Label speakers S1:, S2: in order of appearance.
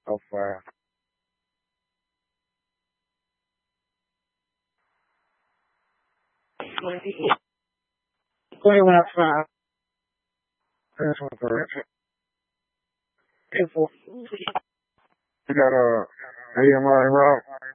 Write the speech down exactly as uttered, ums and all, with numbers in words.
S1: so far. twenty-one out of five. That's one correct. People. We got uh A M R and Rob.